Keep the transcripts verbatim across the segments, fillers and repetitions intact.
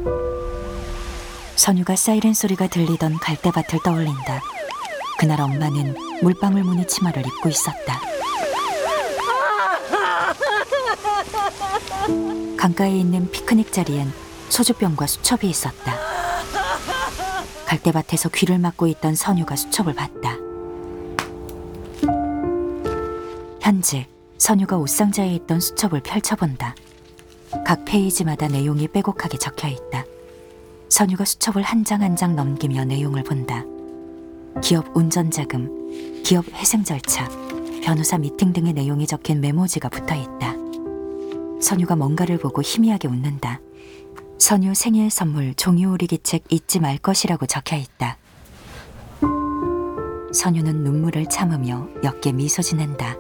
선유가 사이렌 소리가 들리던 갈대밭을 떠올린다. 그날 엄마는 물방울 무늬 치마를 입고 있었다. 강가에 있는 피크닉 자리엔 소주병과 수첩이 있었다. 갈대밭에서 귀를 막고 있던 선유가 수첩을 봤다. 현재 선유가 옷상자에 있던 수첩을 펼쳐본다. 각 페이지마다 내용이 빼곡하게 적혀있다. 선유가 수첩을 한 장 한 장 넘기며 내용을 본다. 기업 운전자금, 기업 회생 절차, 변호사 미팅 등의 내용이 적힌 메모지가 붙어있다. 선유가 뭔가를 보고 희미하게 웃는다. 선유 생일 선물 종이오리기책 잊지 말 것이라고 적혀있다. 선유는 눈물을 참으며 옅게 미소 짓는다.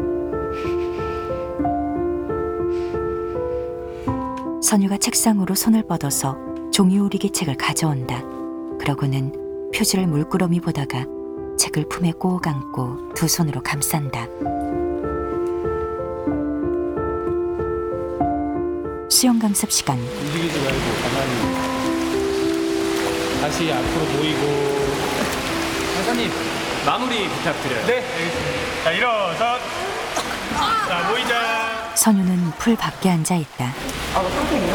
선유가 책상으로 손을 뻗어서 종이오리기책을 가져온다. 그러고는 표지를 물끄러미 보다가 책을 품에 꼭 안고 두 손으로 감싼다. 수영 강습 시간. 움직이지 말고 가만히 다시 앞으로 모이고. 강사님 마무리 부탁드려요. 네, 알겠습니다. 자, 일어서. 자, 모이자. 선유는 풀 밖에 앉아 있다. 아, 깜짝이야?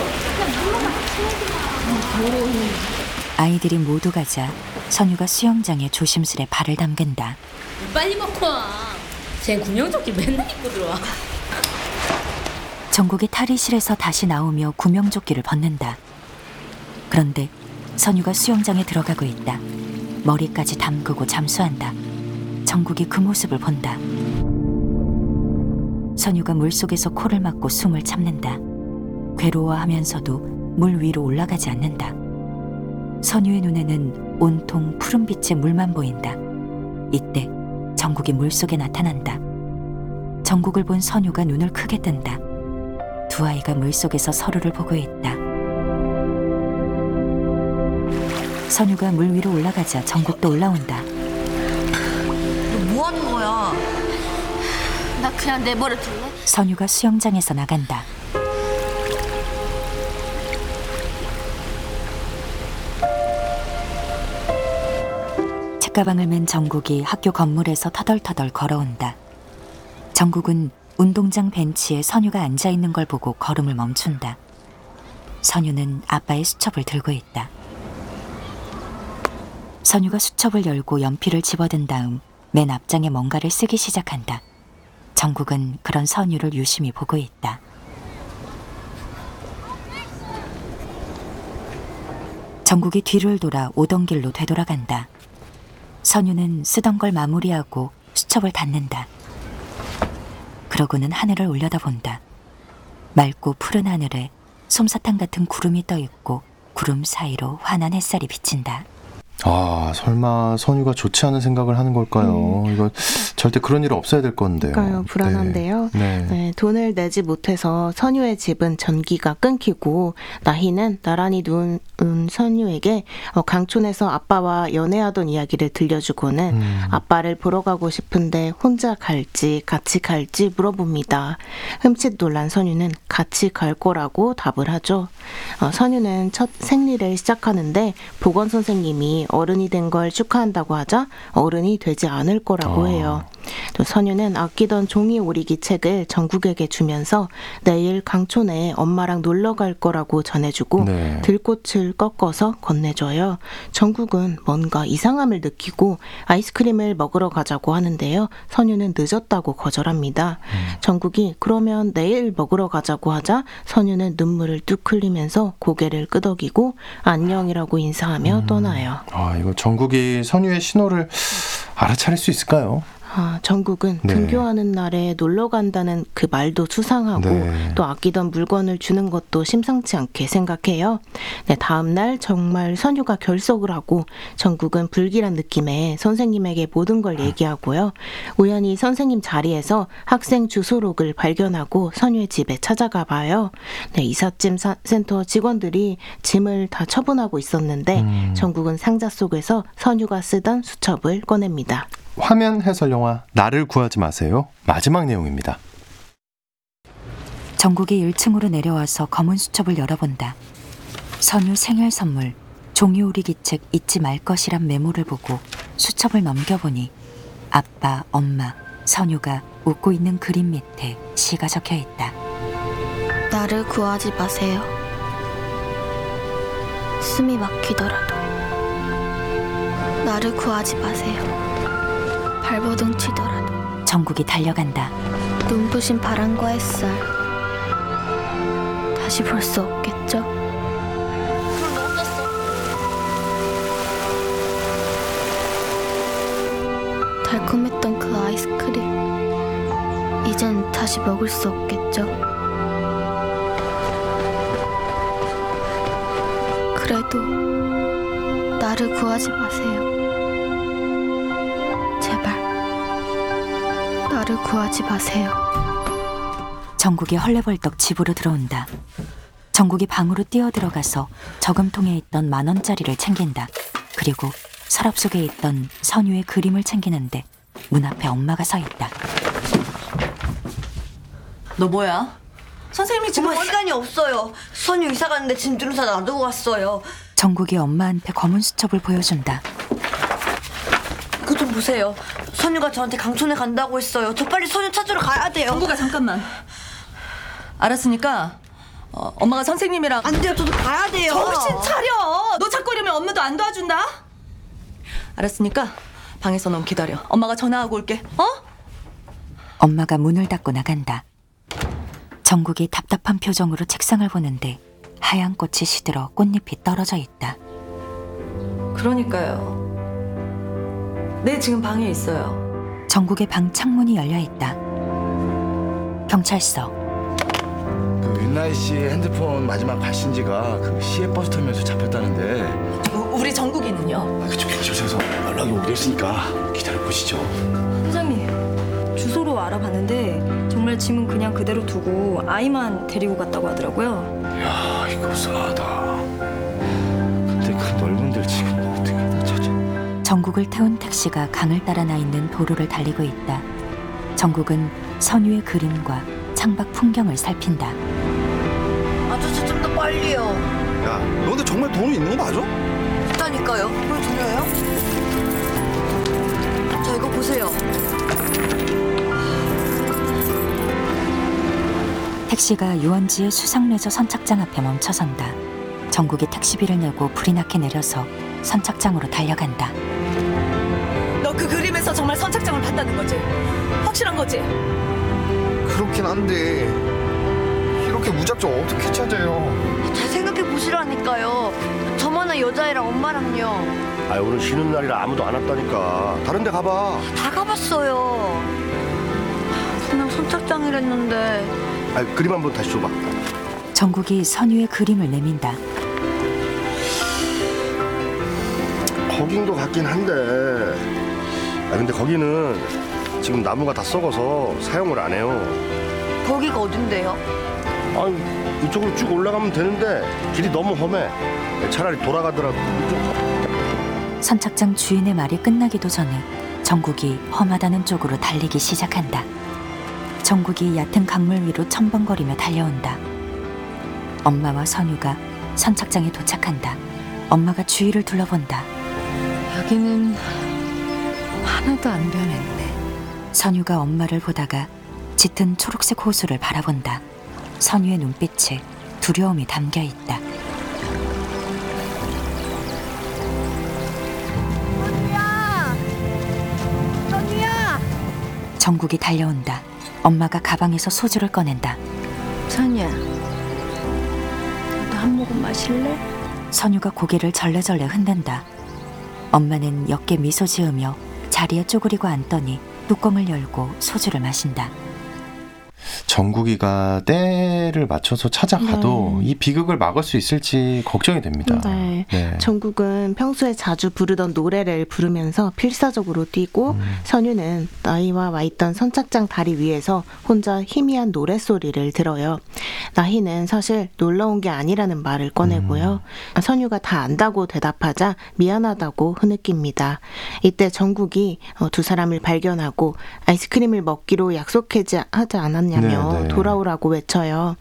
아이들이 모두 가자 선유가 수영장에 조심스레 발을 담근다. 빨리 먹고 와. 쟤 구명조끼 맨날 입고 들어와. 정국이 탈의실에서 다시 나오며 구명조끼를 벗는다. 그런데 선유가 수영장에 들어가고 있다. 머리까지 담그고 잠수한다. 정국이 그 모습을 본다. 선유가 물속에서 코를 막고 숨을 참는다. 괴로워하면서도 물 위로 올라가지 않는다. 선유의 눈에는 온통 푸른빛의 물만 보인다. 이때 정국이 물속에 나타난다. 정국을 본 선유가 눈을 크게 뜬다. 두 아이가 물속에서 서로를 보고 있다. 선유가 물 위로 올라가자 정국도 올라온다. 너 뭐 하는 거야? 나 그냥 내버려 둘래? 선유가 수영장에서 나간다. 책가방을 맨 정국이 학교 건물에서 터덜터덜 걸어온다. 정국은 운동장 벤치에 선유가 앉아있는 걸 보고 걸음을 멈춘다. 선유는 아빠의 수첩을 들고 있다. 선유가 수첩을 열고 연필을 집어든 다음 맨 앞장에 뭔가를 쓰기 시작한다. 정국은 그런 선유를 유심히 보고 있다. 정국이 뒤를 돌아 오던 길로 되돌아간다. 선유는 쓰던 걸 마무리하고 수첩을 닫는다. 그러고는 하늘을 올려다본다. 맑고 푸른 하늘에 솜사탕 같은 구름이 떠있고 구름 사이로 환한 햇살이 비친다. 아, 설마 선유가 좋지 않은 생각을 하는 걸까요? 음. 이거 절대 그런 일 없어야 될 건데요. 그러니까요. 불안한데요. 네. 네. 네, 돈을 내지 못해서 선유의 집은 전기가 끊기고 나희는 나란히 누운 선유에게 강촌에서 아빠와 연애하던 이야기를 들려주고는 음. 아빠를 보러 가고 싶은데 혼자 갈지 같이 갈지 물어봅니다. 흠칫 놀란 선유는 같이 갈 거라고 답을 하죠. 어, 선유는 첫 생리를 시작하는데 보건 선생님이 어른이 된 걸 축하한다고 하자 어른이 되지 않을 거라고 어. 해요. 또 선유는 아끼던 종이 오리기 책을 정국에게 주면서 내일 강촌에 엄마랑 놀러 갈 거라고 전해주고 네. 들꽃을 꺾어서 건네줘요. 정국은 뭔가 이상함을 느끼고 아이스크림을 먹으러 가자고 하는데요. 선유는 늦었다고 거절합니다. 음. 정국이 그러면 내일 먹으러 가자고 하자 선유는 눈물을 뚝 흘리면서 고개를 끄덕이고 안녕이라고 인사하며 음. 떠나요. 아, 이거 정국이 선유의 신호를 알아차릴 수 있을까요? 아, 정국은 네. 등교하는 날에 놀러 간다는 그 말도 수상하고 네. 또 아끼던 물건을 주는 것도 심상치 않게 생각해요. 네, 다음 날 정말 선유가 결석을 하고 정국은 불길한 느낌에 선생님에게 모든 걸 얘기하고요. 우연히 선생님 자리에서 학생 주소록을 발견하고 선유의 집에 찾아가 봐요. 네, 이삿짐 사, 센터 직원들이 짐을 다 처분하고 있었는데 음. 정국은 상자 속에서 선유가 쓰던 수첩을 꺼냅니다. 화면 해설 영화 나를 구하지 마세요. 마지막 내용입니다. 정국이 일 층으로 내려와서 검은 수첩을 열어본다. 선유 생일 선물 종이오리기책 잊지 말 것이란 메모를 보고 수첩을 넘겨보니 아빠, 엄마, 선유가 웃고 있는 그림 밑에 시가 적혀 있다. 나를 구하지 마세요. 숨이 막히더라도 나를 구하지 마세요. 발버둥 치더라도 정국이 달려간다. 눈부신 바람과 햇살 다시 볼 수 없겠죠? 달콤했던 그 아이스크림 이젠 다시 먹을 수 없겠죠? 그래도 나를 구하지 마세요. 제발 나를 구하지 마세요. 정국이 헐레벌떡 집으로 들어온다. 정국이 방으로 뛰어들어가서 저금통에 있던 만 원짜리를 챙긴다. 그리고 서랍 속에 있던 선유의 그림을 챙기는데 문 앞에 엄마가 서 있다. 너 뭐야? 선생님이 지금 엄마 시간이 없어요. 선유 이사 가는데 짐들은 다 놔두고 갔어요. 정국이 엄마한테 검은 수첩을 보여준다. 그거 좀 보세요. 선유가 저한테 강촌에 간다고 했어요. 저 빨리 선유 찾으러 가야 돼요. 정국아 잠깐만. 알았으니까 어, 엄마가 선생님이랑 안 돼요. 저도 가야 돼요. 정신 차려. 너 찾고 이러면 엄마도 안 도와준다. 알았으니까 방에서 넌 기다려. 엄마가 전화하고 올게. 어? 엄마가 문을 닫고 나간다. 정국이 답답한 표정으로 책상을 보는데 하얀 꽃이 시들어 꽃잎이 떨어져 있다. 그러니까요. 네, 지금 방에 있어요. 정국의 방 창문이 열려 있다. 경찰서. 그 윤나희 씨 핸드폰 마지막 발신지가 그 시외버스 터미널에서 잡혔다는데. 우, 우리 정국이는요? 아, 그쪽 경찰서에서 연락이 오기로 했으니까 기다려보시죠. 선생님, 주소로 알아봤는데 정말 짐은 그냥 그대로 두고 아이만 데리고 갔다고 하더라고요. 야, 이거 싸하다. 근데 그 넓은 데를 지금 어떻게 다 찾아? 정국을 태운 택시가 강을 따라 나 있는 도로를 달리고 있다. 정국은 선유의 그림과 창밖 풍경을 살핀다. 아저씨 좀 더 빨리요. 야, 너 근데 정말 돈이 있는 거 맞아? 있다니까요. 보여드려요? 자, 이거 보세요. 택시가 유원지의 수상레저 선착장 앞에 멈춰선다. 정국이 택시비를 내고 불이 나게 내려서 선착장으로 달려간다. 너 그 그림에서 정말 선착장을 봤다는 거지? 확실한 거지? 그렇긴 한데 이렇게 무작정 어떻게 찾아요? 잘 생각해 보시라니까요. 저만한 여자애랑 엄마랑요. 아, 오늘 쉬는 날이라 아무도 안 왔다니까. 다른 데 가봐. 다 가봤어요. 그냥 선착장이랬는데. 아, 그림 한번 다시 줘봐. 정국이 선유의 그림을 내민다. 거긴도 같긴 한데. 아, 근데 거기는 지금 나무가 다 썩어서 사용을 안 해요. 거기가 어딘데요? 아니, 이쪽으로 쭉 올라가면 되는데 길이 너무 험해. 차라리 돌아가더라도 이쪽. 선착장 주인의 말이 끝나기도 전에 정국이 험하다는 쪽으로 달리기 시작한다. 정국이 얕은 강물 위로 첨벙거리며 달려온다. 엄마와 선유가 선착장에 도착한다. 엄마가 주위를 둘러본다. 여기는 하나도 안 변했네. 선유가 엄마를 보다가 짙은 초록색 호수를 바라본다. 선유의 눈빛에 두려움이 담겨 있다. 선유야! 선유야! 정국이 달려온다. 엄마가 가방에서 소주를 꺼낸다. 선유야, 너도 한 모금 마실래? 선유가 고개를 절레절레 흔든다. 엄마는 옅게 미소 지으며 자리에 쪼그리고 앉더니 뚜껑을 열고 소주를 마신다. 정국이가 때를 맞춰서 찾아가도 네. 이 비극을 막을 수 있을지 걱정이 됩니다. 네. 네. 정국은 평소에 자주 부르던 노래를 부르면서 필사적으로 뛰고 음. 선유는 나희와 와 있던 선착장 다리 위에서 혼자 희미한 노랫소리를 들어요. 나희는 사실 놀러 온 게 아니라는 말을 꺼내고요. 음. 선유가 다 안다고 대답하자 미안하다고 흐느낍니다. 이때 정국이 두 사람을 발견하고 아이스크림을 먹기로 약속하지 않았는지 않았냐며 네, 네. 돌아오라고 외쳐요.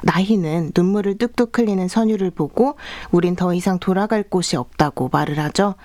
나희는 눈물을 뚝뚝 흘리는 선유를 보고 우린 더 이상 돌아갈 곳이 없다고 말을 하죠.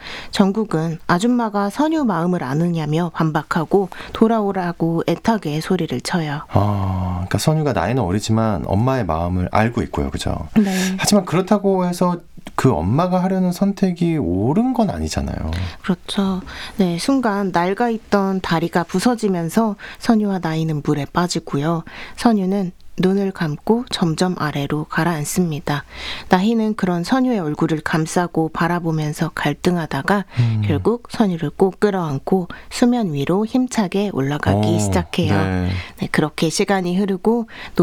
정국은 아줌마가 선유 마음을 아느냐며 반박하고 돌아오라고 애타게 소리를 쳐요. 아, 그러니까 선유가 나이는 어리지만 엄마의 마음을 알고 있고요, 그죠? 네. 하지만 그렇다고 해서 그 엄마가 하려는 선택이 옳은 건 아니잖아요. 그렇죠. 네, 순간 낡아 있던 다리가 부서지면서 선유와 나이는 물에 빠지고요. 선유는 눈을 감고 점점 아래로 가라앉습니다. 나희는 그런 선유의 얼굴을 감싸고 바라보면서 갈등하다가 음. 결국 선유를 꼭 끌어안고 수면 위로 힘차게 올라가기 오, 시작해요. 네. 네, 그렇게 시간이 흐르고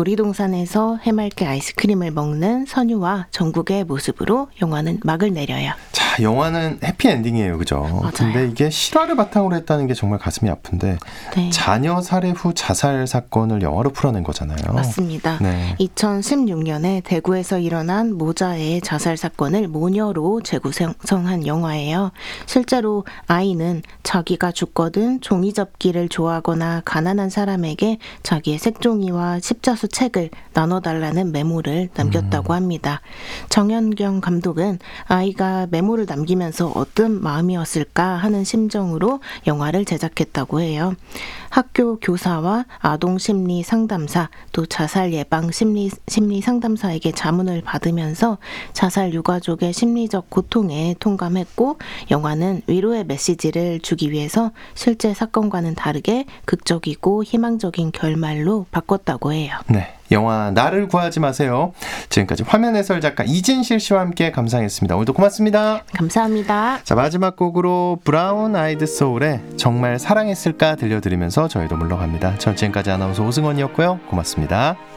놀이동산에서 해맑게 아이스크림을 먹는 선유와 정국의 모습으로 영화는 막을 내려요. 자, 영화는 해피엔딩이에요, 그죠? 맞아요. 근데 이게 실화를 바탕으로 했다는 게 정말 가슴이 아픈데 네. 자녀 살해 후 자살 사건을 영화로 풀어낸 거잖아요. 맞습니다. 네. 이천십육 년에 대구에서 일어난 모자의 자살 사건을 모녀로 재구성한 영화예요. 실제로 아이는 자기가 죽거든 종이접기를 좋아하거나 가난한 사람에게 자기의 색종이와 십자수 책을 나눠달라는 메모를 남겼다고 합니다. 정현경 감독은 아이가 메모를 남기면서 어떤 마음이었을까 하는 심정으로 영화를 제작했다고 해요. 학교 교사와 아동심리 상담사 또 자살 예방 심리, 심리 상담사에게 자문을 받으면서 자살 유가족의 심리적 고통에 통감했고 영화는 위로의 메시지를 주기 위해서 실제 사건과는 다르게 극적이고 희망적인 결말로 바꿨다고 해요. 네. 영화 나를 구하지 마세요. 지금까지 화면 해설 작가 이진실 씨와 함께 감상했습니다. 오늘도 고맙습니다. 감사합니다. 자, 마지막 곡으로 브라운 아이드 소울의 정말 사랑했을까 들려드리면서 저희도 물러갑니다. 전 지금까지 아나운서 오승원이었고요. 고맙습니다.